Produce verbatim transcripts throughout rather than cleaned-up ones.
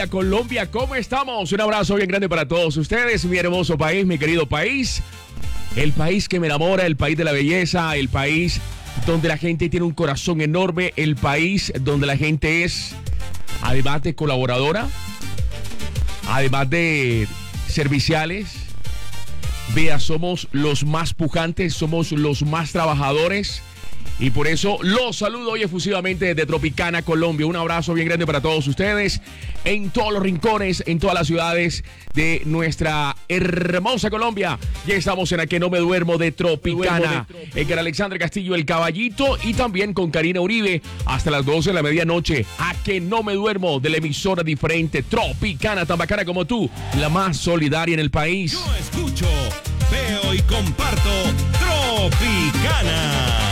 Colombia, ¿cómo estamos? Un abrazo bien grande para todos ustedes, mi hermoso país, mi querido país. El país que me enamora, el país de la belleza, el país donde la gente tiene un corazón enorme, el país donde la gente es, además de colaboradora, además de serviciales, vea, somos los más pujantes, somos los más trabajadores. Y por eso los saludo hoy efusivamente desde Tropicana, Colombia. Un abrazo bien grande para todos ustedes en todos los rincones, en todas las ciudades de nuestra hermosa Colombia. Ya estamos en A Que No Me Duermo de Tropicana. En con Alexandre Castillo, el Caballito, y también con Karina Uribe hasta las doce de la medianoche. A Que No Me Duermo, de la emisora diferente Tropicana, tan bacana como tú, la más solidaria en el país. Yo escucho, veo y comparto Tropicana.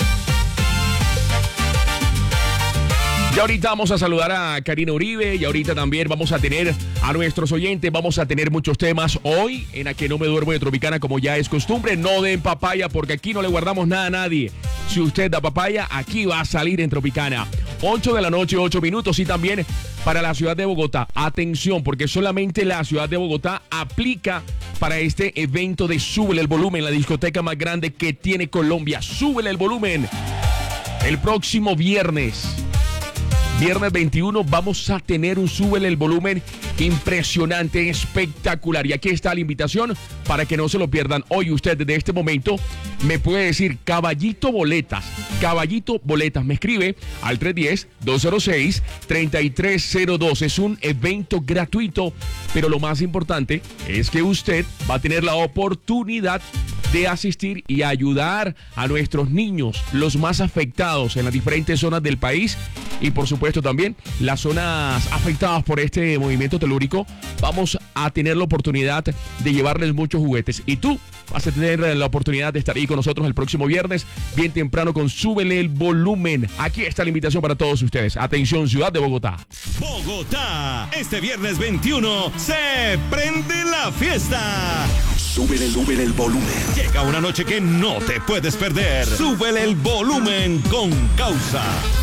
Y ahorita vamos a saludar a Karina Uribe y ahorita también vamos a tener a nuestros oyentes, vamos a tener muchos temas hoy en A Que No Me Duermo de Tropicana, como ya es costumbre. No den papaya porque aquí no le guardamos nada a nadie. Si usted da papaya, aquí va a salir en Tropicana. ocho de la noche, ocho minutos, y también para la ciudad de Bogotá. Atención, porque solamente la ciudad de Bogotá aplica para este evento de Súbele el Volumen, la discoteca más grande que tiene Colombia. Súbele el volumen. El próximo viernes. Viernes veintiuno vamos a tener un Súbele el Volumen impresionante, espectacular. Y aquí está la invitación para que no se lo pierdan. Hoy usted desde este momento me puede decir Caballito Boletas. Caballito Boletas. Me escribe al tres uno cero, dos cero seis, tres tres cero dos. Es un evento gratuito, pero lo más importante es que usted va a tener la oportunidad de asistir y ayudar a nuestros niños, los más afectados en las diferentes zonas del país, y por supuesto también las zonas afectadas por este movimiento telúrico. Vamos a tener la oportunidad de llevarles muchos juguetes, y tú vas a tener la oportunidad de estar ahí con nosotros el próximo viernes bien temprano con Súbele el Volumen. Aquí está la invitación para todos ustedes. Atención, ciudad de Bogotá. Bogotá, este viernes veintiuno se prende la fiesta. Súbele, súbele el volumen. Llega una noche que no te puedes perder. Súbele el volumen con causa.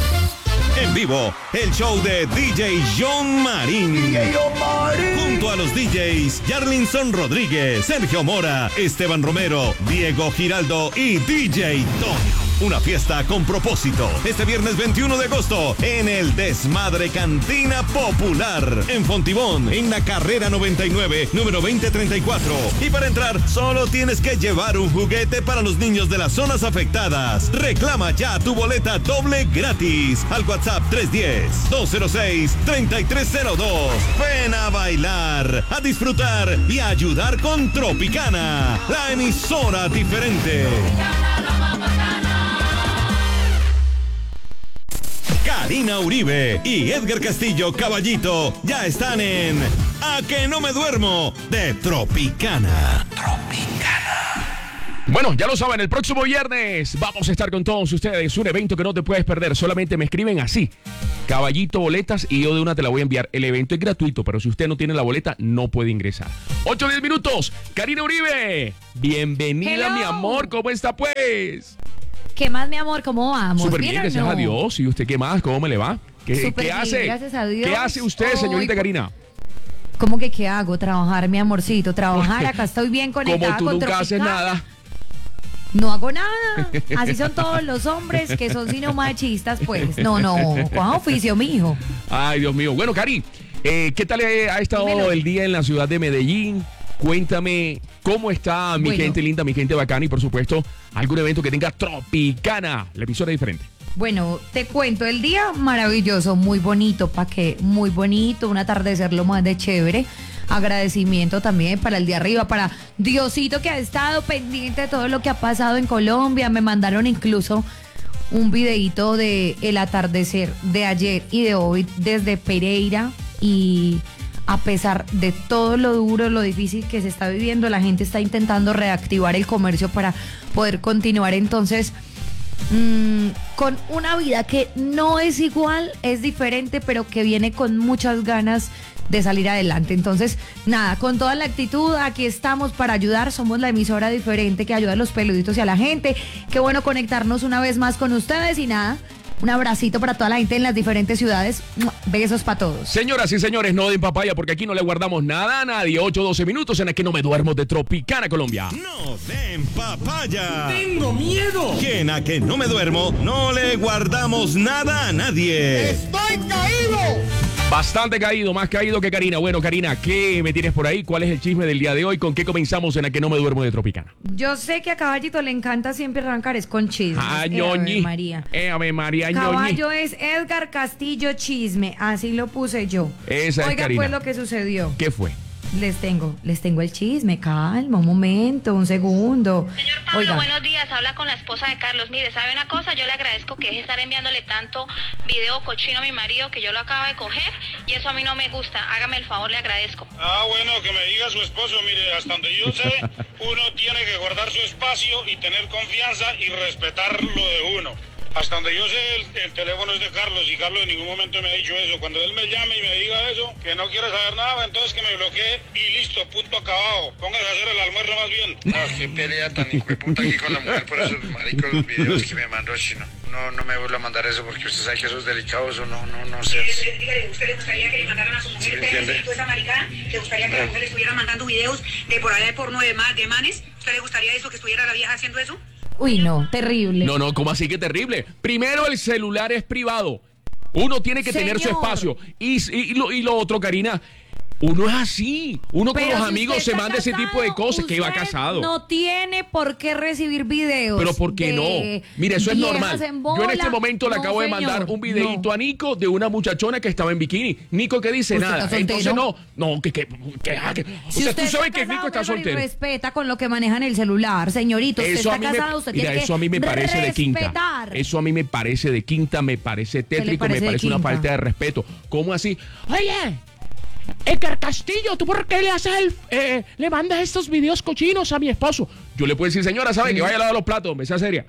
En vivo, el show de D J John Marín. D J John Marín. Junto a los D Js Yarlinson Rodríguez, Sergio Mora, Esteban Romero, Diego Giraldo y D J Tony. Una fiesta con propósito. Este viernes veintiuno de agosto en el Desmadre Cantina Popular. En Fontibón, en la carrera noventa y nueve, número veinte treinta y cuatro. Y para entrar, solo tienes que llevar un juguete para los niños de las zonas afectadas. Reclama ya tu boleta doble gratis al WhatsApp tres uno cero, dos cero seis, tres tres cero dos. Ven a bailar, a disfrutar y a ayudar con Tropicana, la emisora diferente. Karina Uribe y Edgar Castillo Caballito ya están en A Que No Me Duermo de Tropicana. Tropicana. Bueno, ya lo saben, el próximo viernes vamos a estar con todos ustedes. Un evento que no te puedes perder. Solamente me escriben así: Caballito Boletas, y yo de una te la voy a enviar. El evento es gratuito, pero si usted no tiene la boleta, no puede ingresar. ocho diez minutos. Karina Uribe, bienvenida. Hello. Mi amor. ¿Cómo está, pues? ¿Qué más, mi amor? ¿Cómo vamos? Súper bien, gracias no? a Dios. ¿Y usted qué más? ¿Cómo me le va? ¿Qué, Súper ¿qué bien, hace? Gracias a Dios. ¿Qué hace usted, señorita Ay, Karina? ¿Cómo que qué hago? Trabajar, mi amorcito, trabajar. Acá estoy bien conectada. Como tú con nunca Tropicana. haces nada. No hago nada. Así son todos los hombres que son sino machistas, pues. No, no. ¿Cuál oficio, mijo? Ay, Dios mío. Bueno, Cari, eh, ¿qué tal ha estado Dímelo. el día en la ciudad de Medellín? Cuéntame cómo está mi Bueno. gente linda, mi gente bacana, y por supuesto, algún evento que tenga Tropicana, la emisora diferente. Bueno, te cuento, el día maravilloso, muy bonito, ¿pa' qué? Muy bonito, un atardecer lo más de chévere. Agradecimiento también para el de arriba, para Diosito, que ha estado pendiente de todo lo que ha pasado en Colombia. Me mandaron incluso un videíto de el atardecer de ayer y de hoy desde Pereira, y a pesar de todo lo duro, lo difícil que se está viviendo, la gente está intentando reactivar el comercio para poder continuar. Entonces, mmm, con una vida que no es igual, es diferente, pero que viene con muchas ganas de salir adelante. Entonces, nada, con toda la actitud, aquí estamos para ayudar. Somos la emisora diferente que ayuda a los peluditos y a la gente. Qué bueno conectarnos una vez más con ustedes, y nada, Un abracito para toda la gente en las diferentes ciudades. Besos para todos. Señoras y señores, no den papaya porque aquí no le guardamos nada a nadie. ocho, doce minutos en el que no me duermo de Tropicana, Colombia. No den papaya. ¡Tengo miedo! Que en a que no me duermo, no le guardamos nada a nadie. ¡Estoy caído! Bastante caído, más caído que Karina. Bueno, Karina, ¿qué me tienes por ahí? ¿Cuál es el chisme del día de hoy? ¿Con qué comenzamos en el que no me duermo de Tropicana? Yo sé que a Caballito le encanta siempre arrancar es con chismes. Ah, Eh, ñoñi. Ave María. Eh, Ave María, ñoñi. Caballo es Edgar Castillo Chisme, así lo puse yo. Esa es Oiga, Karina. pues lo que sucedió. ¿Qué fue? Les tengo, les tengo el chisme, calma, un momento, un segundo. Señor Pablo, Oiga, buenos días. Habla con la esposa de Carlos. Mire, ¿sabe una cosa? Yo le agradezco que deje de estar enviándole tanto video cochino a mi marido que yo lo acabo de coger y eso a mí no me gusta. Hágame el favor, le agradezco. Ah, bueno, que me diga su esposo, mire, hasta donde yo sé, uno tiene que guardar su espacio y tener confianza y respetar lo de uno. Hasta donde yo sé, el, el teléfono es de Carlos y Carlos en ningún momento me ha dicho eso. Cuando él me llame y me diga eso, que no quiere saber nada, entonces que me bloquee y listo, punto acabado. Póngase a hacer el almuerzo más bien. No, qué pelea tan hijueputa aquí con la mujer por esos maricos videos que me mandó Chino. No, no me vuelva a mandar eso porque usted sabe que eso es delicado, eso no, no, no sé. Dígale, ¿usted le gustaría que le mandaran a su mujer ¿Sí me ¿Usted entiende? necesitó esa maricada? ¿Le gustaría que la mujer le estuviera mandando videos de por allá de porno de, ma- de manes? ¿Usted le gustaría eso, que estuviera la vieja haciendo eso? uy, no, terrible. No, no, ¿cómo así que terrible? Primero, el celular es privado. Uno tiene que tener su Señor. espacio. Y, y, y lo, y lo otro, Karina, uno es así. Uno Pero con los si amigos usted se está manda ese tipo de casado, cosas. Que iba usted casado. No tiene por qué recibir videos. Pero ¿por qué de no? Mira, eso es viejas normal. en Yo en este bola. momento le No, acabo de mandar señor, un videito no. a Nico de una muchachona que estaba en bikini. Nico, ¿qué dice? ¿Usted Nada. está soltero? Entonces no, no, que, que, que, ah, que- Si o sea, usted tú sabes está que Nico casado, está Gregory, soltero. respeta con lo que maneja en el celular, señorito. Usted Eso a está mí casado, me, usted mira, tiene que eso a mí me parece de quinta. respetar. Eso a mí me parece de quinta, me parece tétrico, parece me de parece una quinta? falta de respeto. ¿Cómo así? Oye, Edgar Castillo, ¿tú por qué le haces el, eh, le mandas estos videos cochinos a mi esposo? Yo le puedo decir, señora, ¿sabe? Que vaya a lavar los platos, me sea seria.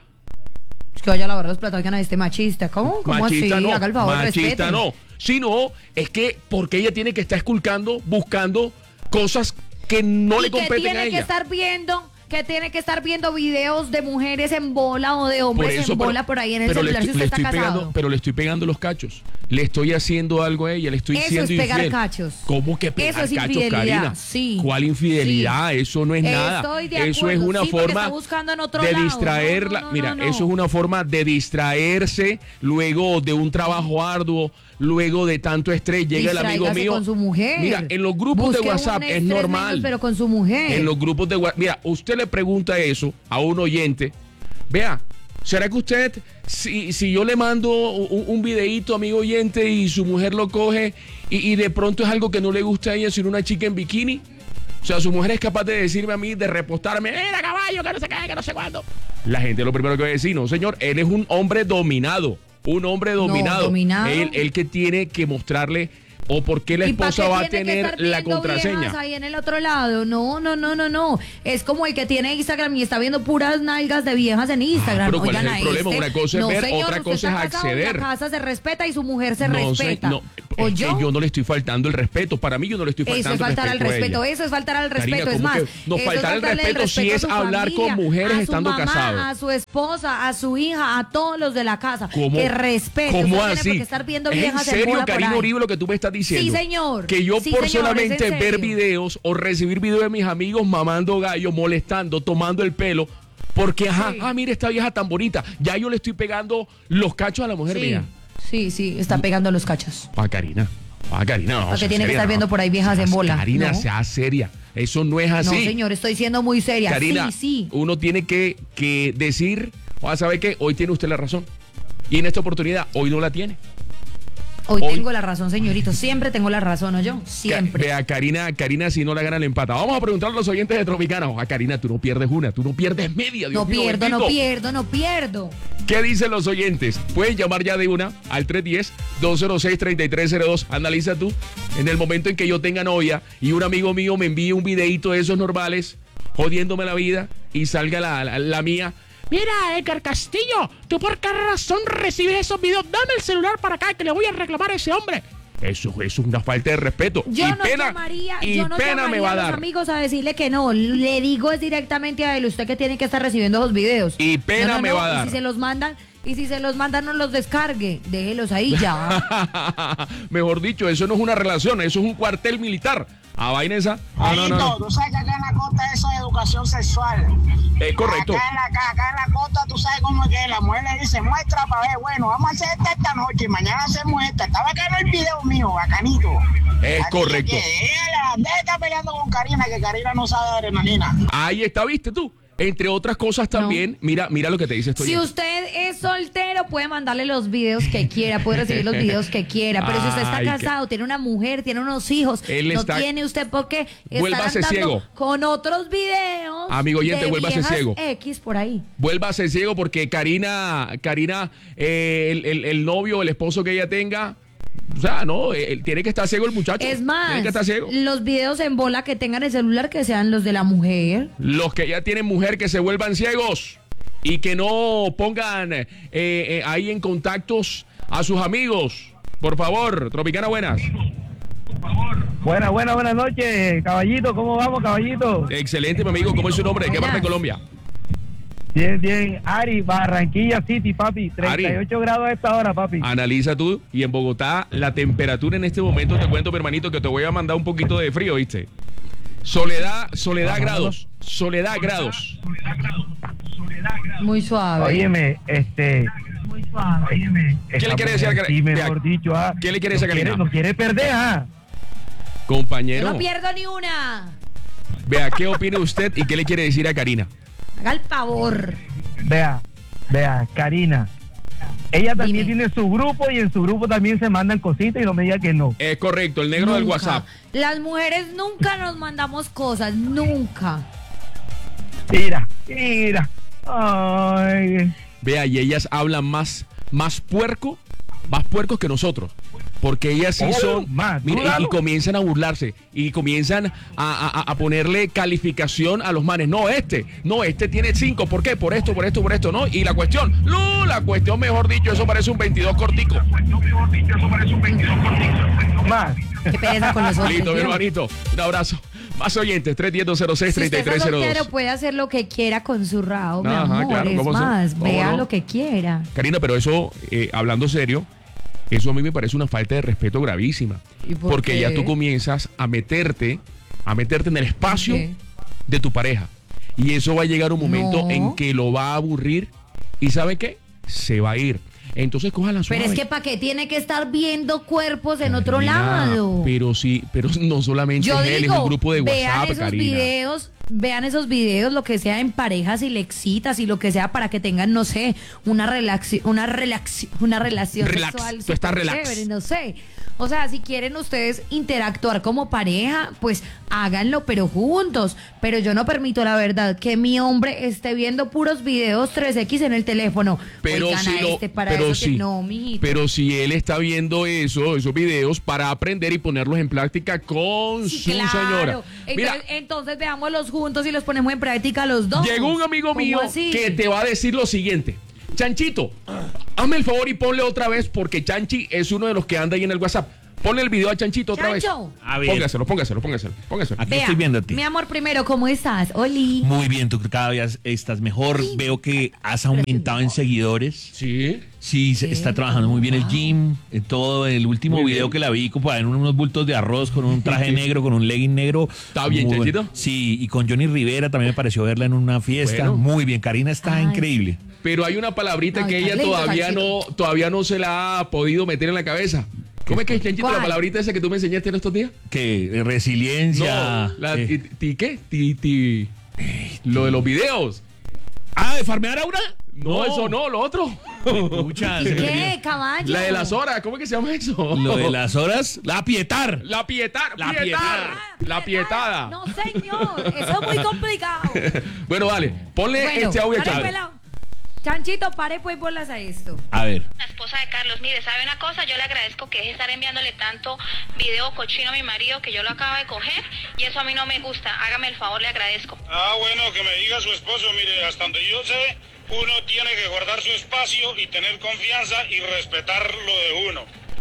Es que vaya a lavar los platos, oigan a este machista. ¿Cómo? ¿Cómo Machista así? no, Haga el favor, machista respete. no. Si no, es que porque ella tiene que estar esculcando, buscando cosas que no le Y que competen tiene a que ella. estar viendo, que tiene que estar viendo videos de mujeres en bola o de hombres en bola por ahí en el pero le celular si estoy- usted le está estoy casado. pegando, pero le estoy pegando los cachos. Le estoy haciendo algo a ella, le estoy Eso siendo es pegar infiel. cachos. ¿Cómo que pegar Eso es cachos, infidelidad, Karina? sí. ¿Cuál infidelidad? Sí. Eso no es nada. Estoy de Eso es acuerdo, una sí, porque forma está buscando en otro de lado. distraerla. No, no, no, Mira, no, no. eso es una forma de distraerse luego de un trabajo arduo, luego de tanto estrés. Llega el amigo Distráigase mío. con su mujer. Mira, en los grupos Busque de WhatsApp un es estrés normal. menos, pero con su mujer. En los grupos de WhatsApp. Mira, usted le pregunta eso a un oyente. Vea, ¿será que usted, si, si yo le mando un, un videíto a mi oyente y su mujer lo coge y, y de pronto es algo que no le gusta a ella, sino una chica en bikini? O sea, su mujer es capaz de decirme a mí, de repostarme, mira caballo, que no se cae, que no sé cuándo. La gente lo primero que va a decir, no señor, él es un hombre dominado. Un hombre dominado. dominado. Él, él que tiene que mostrarle o por qué la ¿Y pa' esposa qué va a tiene que tener estar la viendo contraseña. viejas ahí en el otro lado? No, no, no, no, no. Es como el que tiene Instagram y está viendo puras nalgas de viejas en Instagram. Ah, pero ¿cuál Oigan es el a problema? este. Una cosa es No, ver, señor, otra usted cosa está es casado y acceder. La casa se respeta y su mujer se No, respeta. sé, no, ¿O es yo? que yo no le estoy faltando el respeto. Para mí yo no le estoy Eso faltando es faltar al respeto a respeto, ella. eso es faltar al Karina, respeto. Es ¿cómo más, que no eso faltar es el faltarle respeto si respeto a es su hablar con familia, mujeres a su estando mamá, casados? a su esposa, a su hija, a todos los de la casa. ¿Cómo? Que respete. ¿Cómo Usted no así? tiene por qué estar viendo ¿Es viejas en serio, bola por Karina ahí. Uribe, lo que tú me estás diciendo? Sí, señor. Que yo Sí, por señor, solamente es en ver serio. videos o recibir videos de mis amigos mamando gallo, molestando, tomando el pelo, porque, ajá, Sí. ah, mira esta vieja tan bonita, ya yo le estoy pegando los cachos a la mujer Sí, mía. sí, sí, está pegando los cachos. Pa' Karina. Pa' Karina, no. Porque sea tiene que seria, estar no. viendo por ahí viejas en Seas- bola. Karina, No. sea seria. Eso no es No, así. señor, estoy siendo muy seria. Karina, sí, sí. uno tiene que, que decir, o ¿sabe qué? Hoy tiene usted la razón. Y en esta oportunidad, hoy no la tiene. Hoy, hoy- tengo la razón, señorito. Siempre tengo la razón, ¿o yo? Ca- Siempre. Vea, Karina, Karina, si no la gana, le empata. Vamos a preguntarle a los oyentes de Tropicana. A Karina, tú no pierdes una, tú no pierdes media. Dios No mío, pierdo, no bendito. pierdo, no pierdo. ¿Qué dicen los oyentes? Pueden llamar ya de una al tres uno cero, dos cero seis, tres tres cero dos. Analiza tú. En el momento en que yo tenga novia y un amigo mío me envíe un videito de esos normales, jodiéndome la vida, y salga la, la, la mía. Mira, Edgar Castillo, ¿tú por qué razón recibes esos videos? Dame el celular para acá que le voy a reclamar a ese hombre. Eso, eso es una falta de respeto. Yo y no pena, llamaría, y yo no pena llamaría me va a a los dar. amigos a decirle que no. Le digo es directamente a él, usted que tiene que estar recibiendo esos videos. Y pena No, no, me no, va a y dar. si se los mandan, Y si se los manda, no los descargue. Déjelos ahí ya. Mejor dicho, eso no es una relación, eso es un cuartel militar. ¿A vaina esa? No, no, no, no. Tú sabes que acá en la costa eso es educación sexual. Es correcto. Acá en, la, acá, acá en la costa tú sabes cómo es que la mujer le dice, muestra para ver, bueno, vamos a hacer esta esta noche y mañana hacemos esta. Está bacano el video mío, bacanito. Es Así correcto. Que, déjala, deja de estar peleando con Karina, que Karina no sabe de adrenalina. Ahí está, ¿viste tú? Entre otras cosas también, no. mira, mira lo que te dice esto. Si usted es soltero, puede mandarle los videos que quiera, puede recibir los videos que quiera. Pero si usted está Ay, casado, que... tiene una mujer, tiene unos hijos, Él no está... tiene usted por qué Vuélvase estar ciego. con otros videos. Amigo oyente, de vuélvase viejas ciego. X por ahí. Vuélvase ciego porque Karina, Karina, eh, el, el, el novio, el esposo que ella tenga. O sea, no, él, tiene que estar ciego el muchacho. Es más, tiene que estar ciego. Los videos en bola que tengan el celular que sean los de la mujer. Los que ya tienen mujer que se vuelvan ciegos y que no pongan eh, eh, ahí en contactos a sus amigos. Por favor, Tropicana, buenas. Buenas, buenas, buenas noches, caballito. ¿Cómo vamos, caballito? Excelente, mi amigo. ¿Cómo es su nombre? ¿De qué parte de Colombia? Bien, bien. Ari, Barranquilla City, papi. treinta y ocho Ari. grados a esta hora, papi. Analiza tú. Y en Bogotá, la temperatura en este momento, te cuento, mi hermanito, que te voy a mandar un poquito de frío, ¿viste? Soledad, Soledad grados. Soledad grados. Muy suave. Óyeme, este... Muy suave. Óyeme. ¿Qué le quiere decir a Sí, mejor dicho, ah. ¿Qué le quiere decir a Karina? No quiere perder, ah. Compañero. Yo no pierdo ni una. Vea, ¿qué opina usted y qué le quiere decir a Karina? Haga el favor. Vea, vea, Karina. Ella también Dime. tiene su grupo y en su grupo también se mandan cositas y no me diga que no. Es correcto, el negro Nunca. del WhatsApp. Las mujeres nunca nos mandamos cosas, nunca. Mira, mira. Ay. Vea, y ellas hablan más, más puerco, más puercos que nosotros. Porque ellas sí Oh, son, más, mire, y, claro. y comienzan a burlarse y comienzan a, a- a ponerle calificación a los manes. No, este, no, este tiene cinco. ¿Por qué? Por esto, por esto, por esto, ¿no? Y la cuestión, no, la cuestión, mejor dicho, eso parece un veintidós cortico. Más. Qué pereza con los hombres. Listo, mi ¿vio? hermanito. Un abrazo. Más oyentes, tres uno cero cero seis Si tres usted tres está cero soltero, dos. puede hacer lo que quiera con su rabo, mi Ajá, amor. claro, es ¿cómo se- más, cómo vea no? lo que quiera. Karina, pero eso, eh, hablando serio, eso a mí me parece una falta de respeto gravísima. ¿Y por Porque qué? ya tú comienzas a meterte, a meterte en el espacio ¿Qué? de tu pareja. Y eso va a llegar un momento No. en que lo va a aburrir. ¿Y sabe qué? Se va a ir. Entonces cójala suave. Pero es que ¿para qué tiene que estar viendo cuerpos en otro Karina, lado? Pero sí, pero no solamente Yo es él, digo, es un grupo de vean WhatsApp, esos Karina. videos, vean esos videos, lo que sea en parejas y le excitas y lo que sea para que tengan, no sé, una relación, una relación, una relación Relax, sexual tú estás súper relax. chévere, no sé. O sea, si quieren ustedes interactuar como pareja, pues háganlo, pero juntos. Pero yo no permito, la verdad, que mi hombre esté viendo puros videos tres equis en el teléfono. Pero Oigan, si a lo, este para pero eso que sí, no, mijito. pero si él está viendo eso, esos videos para aprender y ponerlos en práctica con Sí, su claro. señora. Mira, Entonces, entonces veámoslos juntos y los ponemos en práctica los dos. llegó un amigo ¿Cómo mío así? que te va a decir lo siguiente. Chanchito, hazme el favor y ponle otra vez porque Chanchi es uno de los que anda ahí en el WhatsApp. Ponle el video a Chanchito otra Chancho. vez. A ver. Póngaselo, póngaselo, póngaselo, póngaselo. Aquí Vea, estoy viendo a ti. Mi amor, primero, ¿cómo estás? Oli. Muy bien, tú cada vez estás mejor. Veo que has aumentado en seguidores. Sí. Sí, se- está trabajando muy bien el gym. En todo el último Muy video bien. que la vi, como en unos bultos de arroz, con un traje negro, con un legging negro. ¿Está bien, Muy Chanchito? bueno. Sí, y con Johnny Rivera también me pareció verla en una fiesta. Bueno. Muy bien, Karina está Ay, increíble. Pero hay una palabrita Ay, que ella Carlito, todavía no, Chanchito. todavía no se la ha podido meter en la cabeza. ¿Cómo es que es, Chanchito, ¿Cuál? la palabrita esa que tú me enseñaste en estos días? Que resiliencia. No, la, eh. ti, ti- ¿qué? Ti, ti- lo de los videos. Ah, de farmear a una. No, eso no, lo otro. Escucha, se me olvidó. ¿Qué, caballo? La de las horas, ¿cómo es que se llama eso? Lo de las horas, la pietar. La pietar, La pietar. pietar. La pietada. No, señor, eso es muy complicado. Bueno, vale, ponle Bueno, este audio a pare, Chávez. pelao. Chanchito, pare pues bolas a esto. A ver. La esposa de Carlos, mire, ¿sabe una cosa? Yo le agradezco que deje de estar enviándole tanto video cochino a mi marido que yo lo acabo de coger y eso a mí no me gusta. Hágame el favor, le agradezco. Ah, bueno, que me diga su esposo, mire, hasta donde yo sé, uno tiene que guardar su espacio y tener confianza y respetar lo de uno.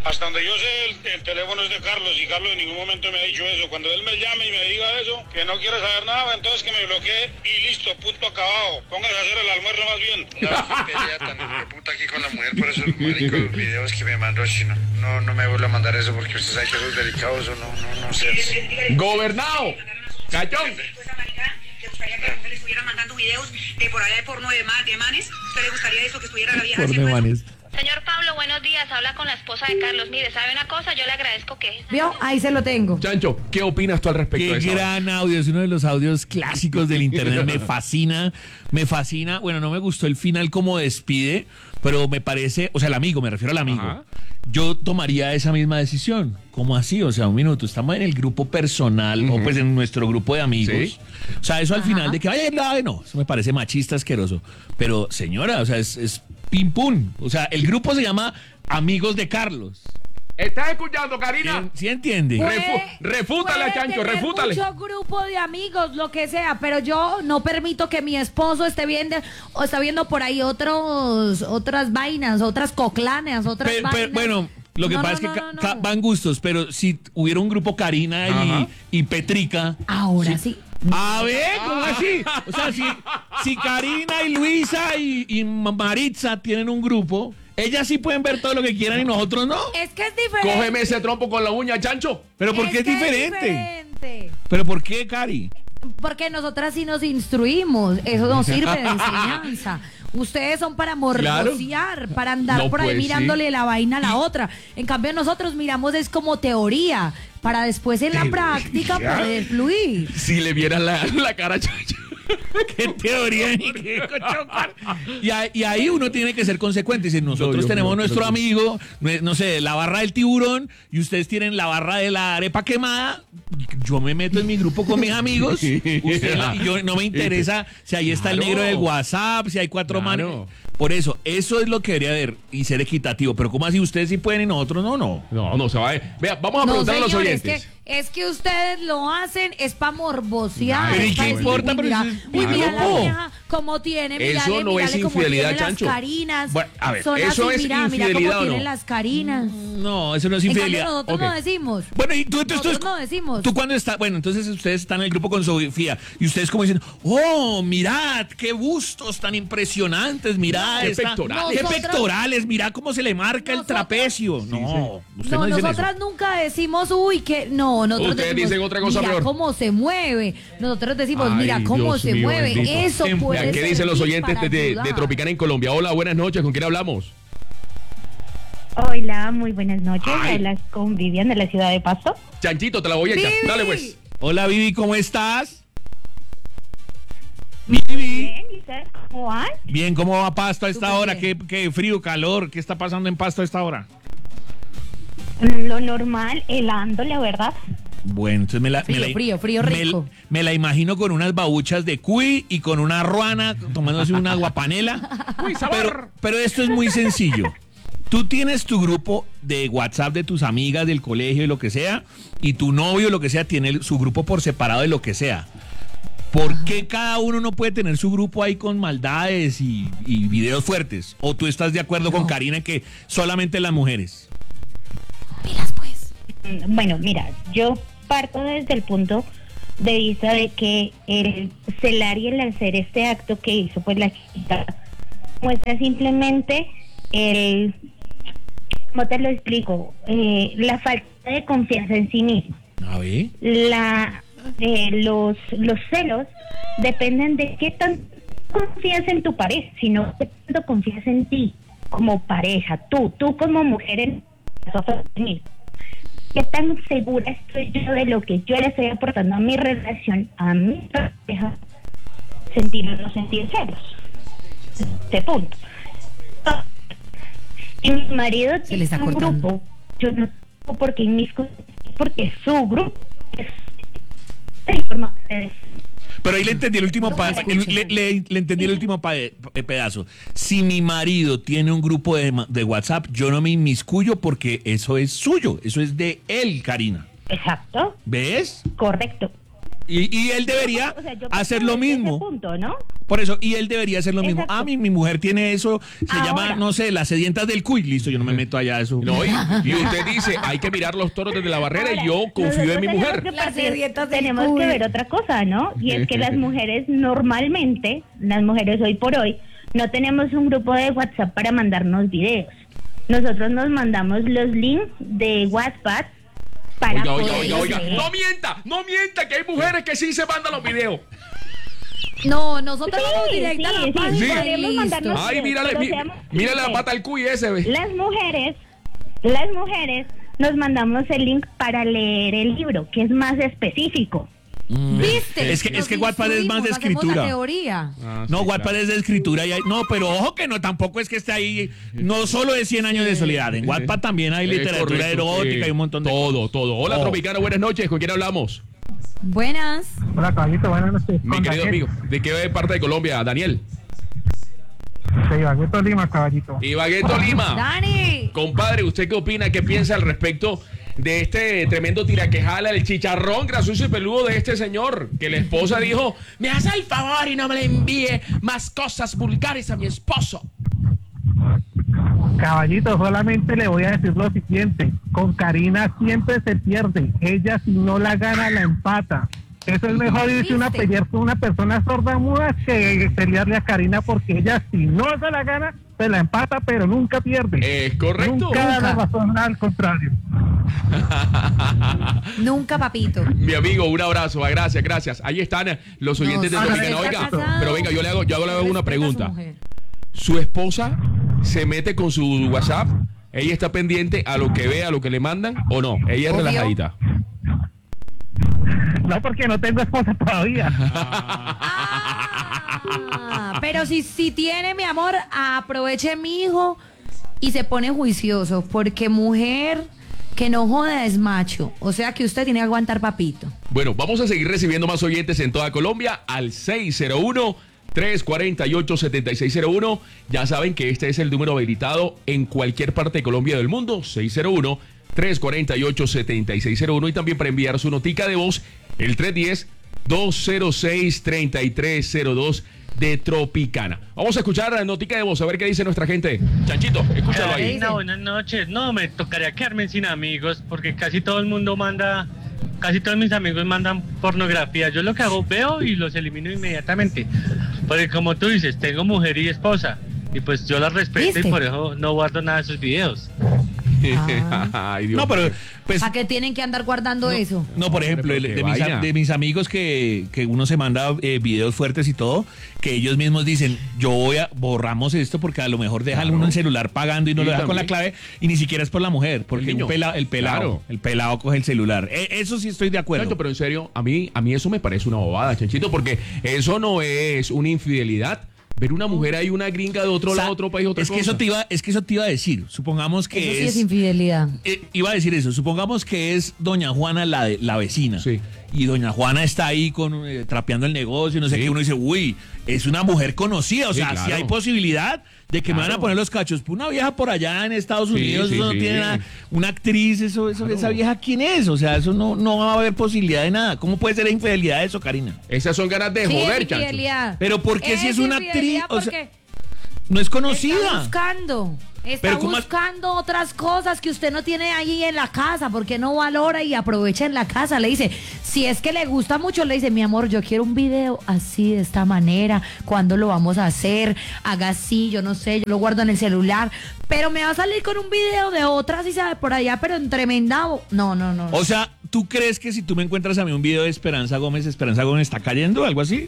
Hasta donde yo sé, el, el teléfono es de Carlos y Carlos en ningún momento me ha dicho eso. Cuando él me llame y me diga eso, que no quiere saber nada, entonces que me bloquee y listo, punto acabado. Póngase a hacer el almuerzo más bien. Una pelea tan puta aquí con la mujer por esos maricos videos que me mandó Chino. No, no me vuelva a mandar eso porque usted sabe que eso es delicado, eso no, no, no sé. Gobernado. Cachón. ¿Le gustaría que la mujer le estuviera mandando videos de por allá de porno de, ma de manes? ¿Usted le gustaría eso que estuviera la vieja haciendo eso? Señor Pablo, buenos días. Habla con la esposa de Carlos. Mire, ¿sabe una cosa? Yo le agradezco que... ¿Vio? Ahí se lo tengo. Chancho, ¿qué opinas tú al respecto Qué de eso? gran audio, es uno de los audios clásicos del internet, me fascina, me fascina. Bueno, no me gustó el final como despide, pero me parece, o sea, el amigo, me refiero al amigo. Ajá. Yo tomaría esa misma decisión. ¿Cómo así? O sea, un minuto, estamos en el grupo personal, uh-huh. o pues en nuestro grupo de amigos. ¿Sí? O sea, eso al Ajá. final de que, ay, no, no, eso me parece machista, asqueroso. Pero, señora, o sea, es, es pim pum. O sea, el grupo se llama Amigos de Carlos. ¿Estás escuchando, Karina? ¿Sí, sí entiende? Refu refútale a Chancho, refútale. Mucho grupo de amigos, lo que sea, pero yo no permito que mi esposo esté viendo o está viendo por ahí otros otras vainas, otras coclanes, otras pero, vainas. Pero, bueno, lo que no, pasa no, es que no, no, ca no. van gustos, pero si hubiera un grupo Karina y, y Petrica. Ahora sí. sí. A ver, ¿cómo así? O sea, si, si Karina y Luisa y, y Maritza tienen un grupo, ellas sí pueden ver todo lo que quieran y nosotros no. Es que es diferente. Cógeme ese trompo con la uña, Chancho. ¿Pero por es qué es que diferente? es diferente? ¿Pero por qué, Cari? Porque nosotras sí nos instruimos. Eso nos sirve de enseñanza. Ustedes son para morbosear, claro. para andar no, por ahí pues, mirándole sí. la vaina a la otra. En cambio, nosotros miramos es como teoría, para después en la práctica poder fluir. Si le vieran la, la cara a Chancho. ¿Qué teoría? y, a, y ahí uno tiene que ser consecuente. Si nosotros no, tenemos no, nuestro no, amigo, no sé, la barra del tiburón, y ustedes tienen la barra de la arepa quemada, yo me meto en mi grupo con mis amigos. Usted, yo, no me interesa si ahí está claro. el negro del WhatsApp, si hay cuatro claro. manos. Por eso, eso es lo que debería haber y ser equitativo. Pero ¿cómo así ustedes sí pueden y nosotros no? No, no, no se va a ver. Vea, vamos a no, preguntar señor, a los oyentes. Es que, es que ustedes lo hacen, es para morbosear. Pero ¿y qué importa? Uy, mira, uy, mira la vieja cómo tiene, mirale, eso no mirale es cómo infidelidad, tiene Chancho. Las carinas. Bueno, a ver, Son eso así, es mira, infidelidad mira cómo o no. tienen las carinas. No, eso no es infidelidad. En cambio, nosotros okay. no decimos. Bueno, y tú, tú, nosotros tú, no decimos. Tú cuando estás, bueno, entonces ustedes están en el grupo con Sofía y ustedes como dicen, oh, mirad, qué bustos tan impresionantes, mirad, qué esta, pectorales. qué pectorales, mirad cómo se le marca nosotros, el trapecio. Sí, no, sí. Usted no, no dicen nosotras eso. Nunca decimos, uy, que no, nosotros ustedes decimos, dicen otra cosa mira peor. Cómo se mueve. Nosotros decimos, ay, mira cómo Dios se mío, mueve. bendito. Eso puede ¿Qué dicen los oyentes de, de, de Tropicana en Colombia? Hola, buenas noches, ¿con quién hablamos? Hola, muy buenas noches. Ay. Hablas con Vivian de la ciudad de Pasto. Chanchito, te la voy a echar. Vivi. Dale pues. Hola, Vivi, ¿cómo estás? Vivi. Bien, ¿y ustedes cómo van? Bien, ¿cómo va Pasto a esta Súper hora? ¿Qué, ¿Qué frío, calor? ¿Qué está pasando en Pasto a esta hora? Lo normal, helando, la verdad. Bueno, entonces me la... Frío, me la, frío, frío rico. Me, me la imagino con unas babuchas de cuy y con una ruana tomándose una guapanela. Uy, pero, pero esto es muy sencillo. Tú tienes tu grupo de WhatsApp de tus amigas del colegio y lo que sea, y tu novio, lo que sea, tiene su grupo por separado de lo que sea. ¿Por qué cada uno no puede tener su grupo ahí con maldades y, y videos fuertes? ¿O tú estás de acuerdo no. con Karina en que solamente las mujeres? Pilas, pues. Bueno, mira, yo parto desde el punto de vista de que el celar y el hacer este acto que hizo pues la chica muestra simplemente el, ¿cómo te lo explico? Eh, la falta de confianza en sí mismo. A ver. La, eh, los, los celos dependen de qué tan confías en tu pareja, sino qué tanto confías en ti como pareja, tú, tú como mujer en mí. ¿Qué tan segura estoy yo de lo que yo le estoy aportando a mi relación, a mi pareja, sentir o no sentir celos? Este punto. Y mi marido se le está tiene un cortando. grupo, yo no tengo por qué inmiscuir, porque su grupo es de forma de... Pero ahí le entendí el último pa le, le, le, le entendí el último pa pedazo. Si mi marido tiene un grupo de, de WhatsApp, yo no me inmiscuyo porque eso es suyo, eso es de él, Karina. Exacto. ¿Ves? Correcto. Y, y él debería O sea, yo hacer parto lo desde ese mismo. punto, ¿no? Por eso, y él debería hacer lo mismo. Exacto. Ah, mi, mi mujer tiene eso, se Ahora. llama, no sé, las sedientas del cuy. Listo, yo no me meto allá a eso. No, y, y usted dice, hay que mirar los toros desde la barrera Ahora, y yo confío en mi nosotros mujer. tenemos que Las partir- sedientas del tenemos cuy. que ver otra cosa, ¿no? Y es que las mujeres normalmente, las mujeres hoy por hoy, no tenemos un grupo de WhatsApp para mandarnos videos. Nosotros nos mandamos los links de WhatsApp para Oiga, oiga, poder oiga, oiga. leer. No mienta, no mienta, que hay mujeres que sí se mandan los videos. No, nosotros Sí, vamos directa sí, a la sí, página sí. y podemos listo. mandarnos- Ay, mírale, pero mi- seamos mírale la sinceros. pata al cuy ese, ve. Las mujeres, las mujeres nos mandamos el link para leer el libro, que es más específico. ¿Viste? Es que- es Nos que Wattpad es más de instruimos, hacemos escritura. la teoría. Ah, No, sí, Wattpad claro. es de escritura y hay, no, pero ojo que no, tampoco es que esté ahí, no solo de cien años de soledad, en Wattpad también hay Es literatura correcto, erótica sí. y un montón de Todo, cosas. todo. Hola, Oh. Tropicana, buenas noches. ¿Con quién hablamos? Buenas. Hola, caballito, buenas noches. Mi Con querido Daniel, amigo. ¿De qué parte de Colombia? Daniel. de Ibagué, Lima, caballito. Ibagueto, Lima. Dani. Compadre, ¿usted qué opina? ¿Qué piensa al respecto de este tremendo tiraquejala, el chicharrón gracioso y peludo de este señor? Que la esposa dijo, me hace el favor y no me le envíe más cosas vulgares a mi esposo. Caballito, solamente le voy a decir lo siguiente. Con Karina siempre se pierde. Ella, si no la gana, la empata. Eso es mejor irse una ¿Viste? pelear con una persona sorda muda que pelearle a Karina, porque ella, si no se la gana, se la empata, pero nunca pierde. Es correcto. Nunca da la Nunca. razón, al contrario. Nunca, papito. Mi amigo, un abrazo, ah, gracias, gracias. Ahí están los oyentes No, de si Tropicana. está Oiga, casado, pero venga, yo le hago, yo hago le hago una respeta a su pregunta. mujer. Su esposa se mete con su WhatsApp, ella está pendiente a lo que ve, a lo que le mandan, o no, ella es Obvio. relajadita. No, porque no tengo esposa todavía. Ah, pero si, si tiene, mi amor, aproveche mi hijo y se pone juicioso, porque mujer que no joda es macho. O sea que usted tiene que aguantar, papito. Bueno, vamos a seguir recibiendo más oyentes en toda Colombia al seis cero uno, tres cuatro ocho, siete seis cero uno. Ya saben que este es el número habilitado en cualquier parte de Colombia del mundo, seis cero uno, tres cuatro ocho, siete seis cero uno. Y también para enviar su notica de voz, el tres uno cero, dos cero seis, tres tres cero dos de Tropicana. Vamos a escuchar la notica de voz, a ver qué dice nuestra gente. Chanchito, escúchalo ahí. Karina, buenas noches. No, me tocaría quedarme sin amigos porque casi todo el mundo manda, casi todos mis amigos mandan pornografía. Yo lo que hago, veo y los elimino inmediatamente. Porque como tú dices, tengo mujer y esposa y pues yo las respeto ¿Viste? y por eso no guardo nada de sus videos. Ay, Dios No, pero mío. pues ¿Para qué tienen que andar guardando eso? no, por ejemplo, Hombre, el- pero de, qué mis, vaina. a- de mis amigos que, que uno se manda eh, videos fuertes y todo, que ellos mismos dicen, yo voy a, borramos esto porque a lo mejor deja Claro. uno el celular pagando y no Sí, lo deja con la también. clave y ni siquiera es por la mujer, porque El el, niño. pela- el pelado, Claro. el pelado coge el celular. Eh, eso sí estoy de acuerdo. Chancho, pero en serio, a mí, a mí eso me parece una bobada, Chanchito, porque eso no es una infidelidad. Ver una mujer ahí, una gringa de otro O sea, lado, otro país, otra es que cosa. eso te iba, es que eso te iba a decir. Supongamos que Eso sí es, es infidelidad. eh, iba a decir eso. Supongamos que es doña Juana la de, la vecina. Sí. Y doña Juana está ahí con eh, trapeando el negocio, no sé Sí. qué. Uno dice, uy, es una mujer conocida. O Sí, sea, claro. si hay posibilidad de que me van Claro. a poner los cachos. Pues una vieja por allá en Estados Sí, Unidos, sí, eso no sí. tiene nada. Una actriz, eso, eso, Claro. esa vieja, ¿quién es? O sea, eso no, no va a haber posibilidad de nada. ¿Cómo puede ser infidelidad eso, Karina? Esas son ganas de Sí, joder, es Chancho. infidelidad. Pero ¿por qué si es una infidelidad actriz? O sea, porque no es está conocida. buscando. Está Pero ¿cómo es- buscando otras cosas que usted no tiene ahí en la casa, porque no valora y aprovecha en la casa. Le dice, si es que le gusta mucho, le dice, mi amor, yo quiero un video así, de esta manera. ¿Cuándo lo vamos a hacer? Haga así, yo no sé, yo lo guardo en el celular. Pero me va a salir con un video de otra, si sabe, por allá, pero en tremenda... No, no, no. O sea, ¿tú crees que si tú me encuentras a mí un video de Esperanza Gómez, Esperanza Gómez está cayendo, algo así?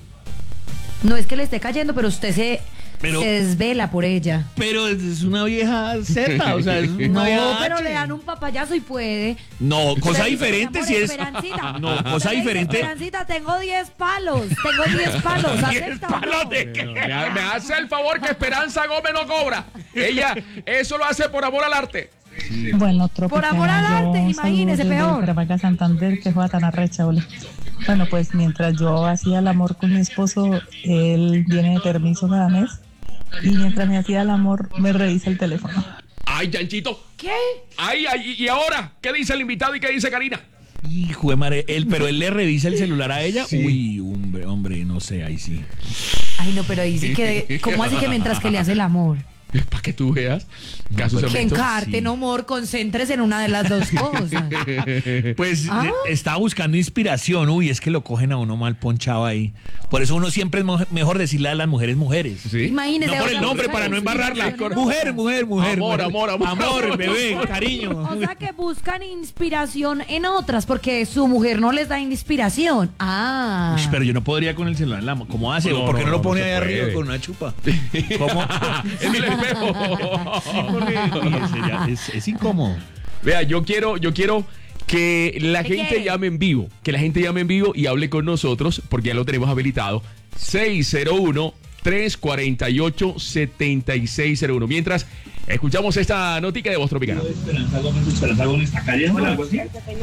No es que le esté cayendo, pero usted se, Pero- se desvela por ella. Pero es una vieja Z, o sea, es una No, vieja pero H. le dan un papayazo y puede. No, cosa Usted dice, diferente mi si amor, es... Esperancita. No, cosa Usted le dice, diferente... Esperancita, tengo diez palos. Tengo diez palos. ¿Acepta o no? palos de qué? Me, ha- me hace el favor que Esperanza Gómez no cobra. Ella eso lo hace por amor al arte. Bueno, Tropicana, Por amor al arte, yo imagínese, saludo desde peor. Bucaramanga, Santander, que juega tan arrecha, ole. Bueno, pues mientras yo hacía el amor con mi esposo, él viene de permiso cada mes. Y mientras me hacía el amor, me revisa el teléfono. Ay, Chanchito. ¿Qué? Ay, ay, y ahora, ¿qué dice el invitado y qué dice Karina? Hijo de madre, él, pero él le revisa el celular a ella. Sí. Uy, hombre, hombre, no sé, ahí sí. Ay, no, pero ahí sí que... ¿Cómo así que mientras que le hace el amor? Para que tú veas. Casos Que hermosos. encarte, no, amor, concéntrese en una de las dos cosas. Pues Ah. eh, estaba buscando inspiración. Uy, es que lo cogen a uno mal ponchado ahí. Por eso uno siempre es mo- mejor decirle a las mujeres mujeres. ¿Sí? Imagínese. No por el otra nombre, mujer para no embarrarla. inspiración. Mujer, mujer, mujer. Amor, mujer. amor, amor. Amor, bebé, cariño. O sea que buscan inspiración en otras porque su mujer no les da inspiración. Ah. Uy, pero yo no podría con el celular en la mano. ¿Cómo hace? No, ¿Por qué no, no, lo pone no ahí se arriba puede. con una chupa? ¿Cómo? En el espejo. Sí, porque uy, ese ya es, es incómodo. Vea, yo quiero, yo quiero que la ¿Qué gente quiere? llame en vivo, que la gente llame en vivo y hable con nosotros, porque ya lo tenemos habilitado. seis cero uno, tres cuatro ocho, siete seis cero uno. Mientras escuchamos esta notica de voz tropicana. Esperanza Gómez, Esperanza Gómez está cayendo o algo así.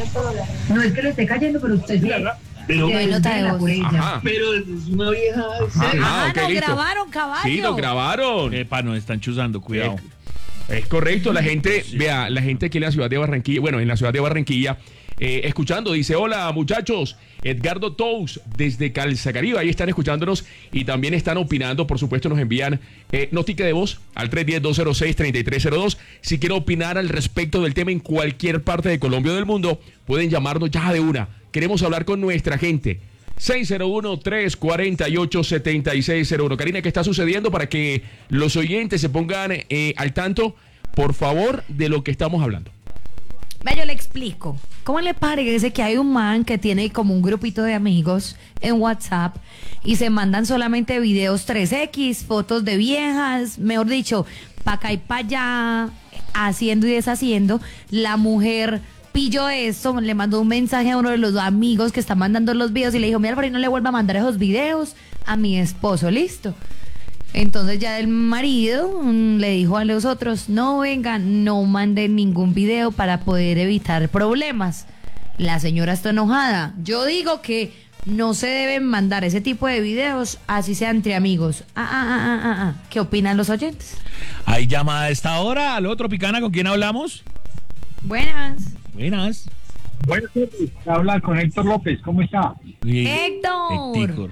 No es que lo esté cayendo, pero usted sí. Pero, Qué nota de voz. por ella. Ajá. pero es una vieja. Ajá, Ah, ok, nos listo. grabaron, caballo. Sí, nos grabaron. Epa, nos están chuzando, cuidado. Es correcto, la gente, vea, la gente aquí en la ciudad de Barranquilla, bueno, en la ciudad de Barranquilla, eh, escuchando, dice, hola muchachos, Edgardo Tous desde Calzacaribe, ahí están escuchándonos y también están opinando, por supuesto nos envían eh, notica de voz al tres uno cero, dos cero seis, tres tres cero dos, si quieren opinar al respecto del tema en cualquier parte de Colombia o del mundo, pueden llamarnos ya de una, queremos hablar con nuestra gente. seis cero uno, tres cuatro ocho, siete seis cero uno. Karina, ¿qué está sucediendo para que los oyentes se pongan eh, al tanto, por favor, de lo que estamos hablando? Vea, yo le explico. ¿Cómo le parece que hay un man que tiene como un grupito de amigos en WhatsApp y se mandan solamente videos tres equis, fotos de viejas, mejor dicho, pa' acá y pa' allá, haciendo y deshaciendo? La mujer pilló esto, le mandó un mensaje a uno de los amigos que está mandando los videos y le dijo, mira, por ahí no le vuelva a mandar esos videos a mi esposo, listo. Entonces ya el marido mm, le dijo a los otros, no vengan, no manden ningún video para poder evitar problemas. La señora está enojada. Yo digo que no se deben mandar ese tipo de videos, así sea entre amigos. Ah, ah, ah, ah, ah, ah. ¿Qué opinan los oyentes? Hay llamada a esta hora. Aló, Tropicana, ¿con quién hablamos? Buenas. Buenas. Buenas tardes, habla con Héctor López, ¿cómo está? Héctor. Héctor.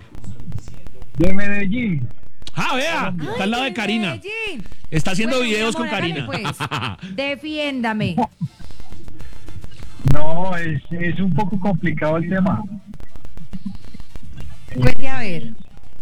De Medellín. Ah, vea, Ay, está al lado de de Karina. Medellín. Está haciendo Bueno, mi videos amor, con hágale, Karina. pues. Defiéndame. No, es, es un poco complicado el tema. Cuente a ver.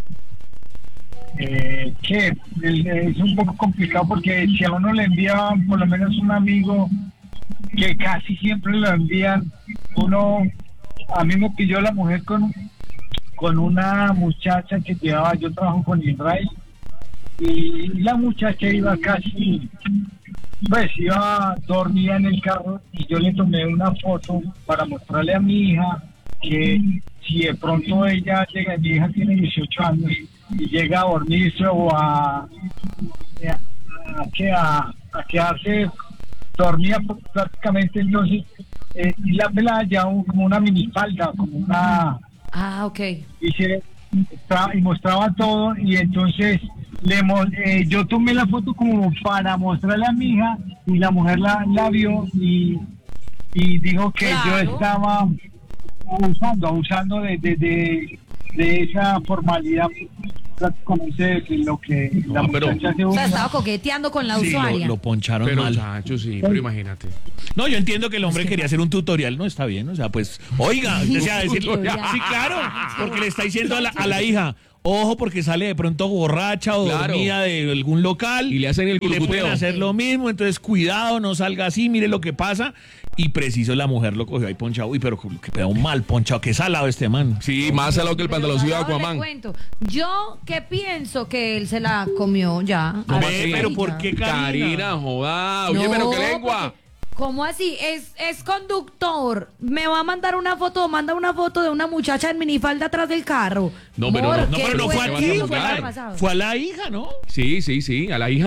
Eh, que el- es un poco complicado porque si a uno le envía por lo menos un amigo, que casi siempre lo envían, uno, a mí me pidió la mujer con, con una muchacha que llevaba, yo trabajo con Israel, y la muchacha iba casi, pues iba dormida en el carro y yo le tomé una foto para mostrarle a mi hija que si de pronto ella llega, mi hija tiene dieciocho años y llega a dormirse o a, a, a, que a, a quedarse dormida prácticamente, entonces eh, y la pelada ya un- como una minifalda, como una, Ah, ok. y, se, mostraba- y mostraba todo y entonces le, mo- eh, yo tomé la foto como para mostrarle a mi hija y la mujer la, la vio y, y dijo que yo Claro. estaba abusando, abusando de, de, de, de esa formalidad prácticamente de lo que la No, pero- muchacha se O sea, usa. estaba coqueteando con la Sí, lo, usuaria. lo poncharon Pero, mal. chacho, sí, pero imagínate. No, yo entiendo que el hombre quería hacer un tutorial, no está bien, o sea, pues, oiga, o sea, decir- Tutorial. sí, claro, porque le está diciendo a la, a la hija, ojo, porque sale de pronto borracha o Claro. dormida de algún local Y le hacen el y le pueden curcuteo. hacer lo mismo, entonces cuidado, no salga así, mire lo que pasa. Y preciso la mujer lo cogió ahí ponchado, uy, pero que quedó mal ponchado, qué salado este man. Sí, más salado que el Pero pantaloncillo de ahora le Aquaman. cuento. Yo que pienso que él se la comió ya. ¿Cómo Así así? pero ya. ¿por qué Karina? Karina, joda. Oye, No, pero qué lengua. porque- ¿Cómo así? Es, es conductor. Me va a mandar una foto, manda una foto de una muchacha en minifalda atrás del carro. No, pero no, Amor, no, ¿qué pero no fue fue aquí, lo que fue ha a la- pasado? Fue a la hija, ¿no? Sí, sí, sí, a la hija.